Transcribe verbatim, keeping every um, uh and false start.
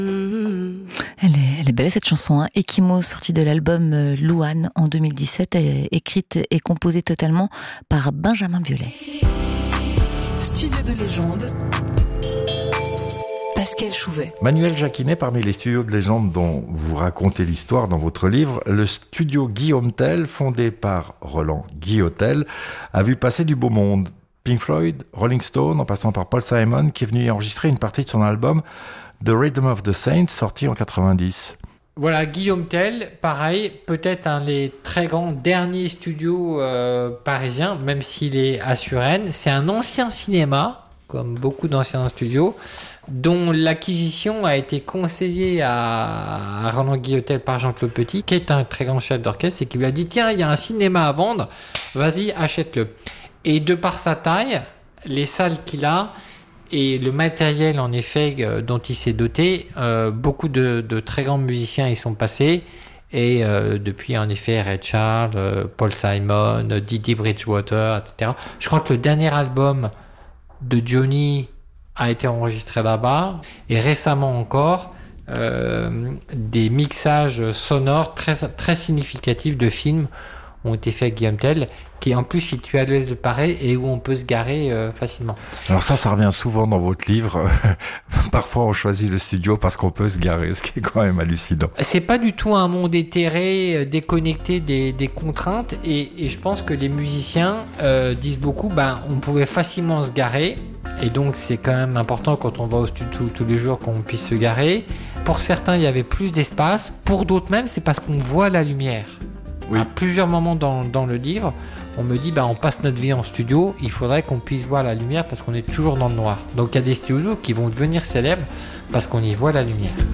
Elle est, elle est belle cette chanson, hein. Ekimo, sortie de l'album euh, Louane en deux mille dix-sept, est écrite et composée totalement par Benjamin Biolay. Studio de légende, Pascal Chouvet. Manuel Jacquinet, parmi les studios de légende dont vous racontez l'histoire dans votre livre, le studio Guillaume Tell, fondé par Roland Guillotel, a vu passer du beau monde. Pink Floyd, Rolling Stone, en passant par Paul Simon, qui est venu y enregistrer une partie de son album The Rhythm of the Saints, sorti en quatre-vingt-dix. Voilà, Guillaume Tell, pareil, peut-être un des très grands derniers studios euh, parisiens, même s'il est à Suresnes. C'est un ancien cinéma, comme beaucoup d'anciens studios, dont l'acquisition a été conseillée à, à Roland Guillotel par Jean-Claude Petit, qui est un très grand chef d'orchestre, et qui lui a dit « Tiens, il y a un cinéma à vendre, vas-y, achète-le ». Et de par sa taille, les salles qu'il a et le matériel en effet euh, dont il s'est doté, euh, beaucoup de, de très grands musiciens y sont passés. Et euh, depuis en effet Ray Charles, euh, Paul Simon, Didi Bridgewater, et cetera. Je crois que le dernier album de Johnny a été enregistré là-bas. Et récemment encore, euh, des mixages sonores très, très significatifs de films ont été faits à Guillaume Tell, qui est en plus situé à l'ouest de Paris et où on peut se garer euh, facilement. Alors ça, ça revient souvent dans votre livre. Parfois, on choisit le studio parce qu'on peut se garer, ce qui est quand même hallucinant. C'est pas du tout un monde éthéré, déconnecté des, des contraintes, et, et je pense que les musiciens euh, disent beaucoup, ben, on pouvait facilement se garer, et donc c'est quand même important quand on va au studio tous les jours qu'on puisse se garer. Pour certains, il y avait plus d'espace. Pour d'autres même, c'est parce qu'on voit la lumière. Oui. À plusieurs moments dans, dans le livre, on me dit bah, on passe notre vie en studio, il faudrait qu'on puisse voir la lumière parce qu'on est toujours dans le noir. Donc il y a des studios qui vont devenir célèbres parce qu'on y voit la lumière.